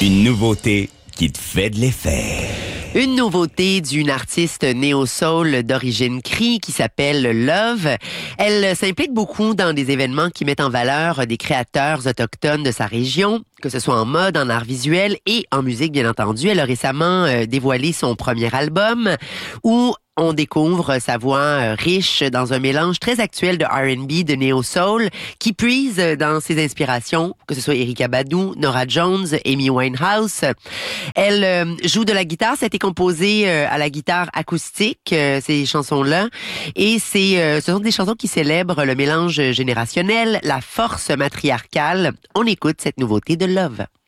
Une nouveauté qui te fait de l'effet. Une nouveauté d'une artiste néo-soul d'origine Cree qui s'appelle Love. Elle s'implique beaucoup dans des événements qui mettent en valeur des créateurs autochtones de sa région, que ce soit en mode, en art visuel et en musique, bien entendu. Elle a récemment dévoilé son premier album où on découvre sa voix riche dans un mélange très actuel de R&B, de néo-soul, qui puise dans ses inspirations, que ce soit Erykah Badu, Norah Jones, Amy Winehouse. Elle joue de la guitare, ça a été composé à la guitare acoustique, ces chansons-là, et ce sont des chansons qui célèbrent le mélange générationnel, la force matriarcale. On écoute cette nouveauté de Love.